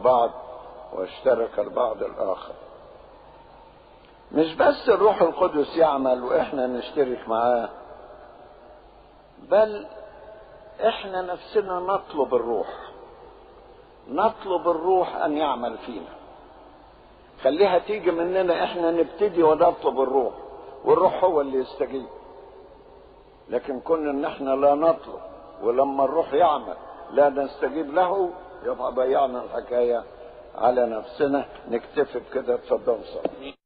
بعض واشترك البعض الآخر. مش بس الروح القدس يعمل وإحنا نشترك معاه، بل إحنا نفسنا نطلب الروح أن يعمل فينا. خليها تيجي مننا، إحنا نبتدي ونطلب الروح، والروح هو اللي يستجيب. لكن كنا إن إحنا لا نطلب، ولما الروح يعمل لا نستجيب له، يبقى ضيعنا الحكاية على نفسنا. نكتفي بكده. اتفضل صلي.